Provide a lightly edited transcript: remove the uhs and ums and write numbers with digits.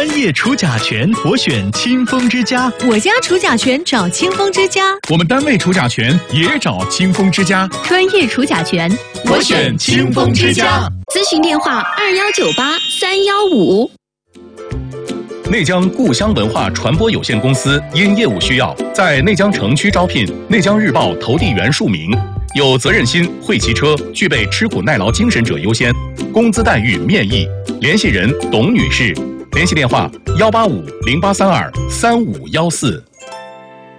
业除甲醛，我选清风之家。 我家除甲醛找清风之家。 我们单位除甲醛也找清风之家。 专业除甲醛， 我选清风之家。 咨询电话2198-315。 内江故乡文化传播有限公司因业务需要，在内江城区招聘内江日报投递员数名，有责任心、会骑车、具备吃苦耐劳精神者优先，工资待遇面议。联系人董女士，联系电话185-0832-3514。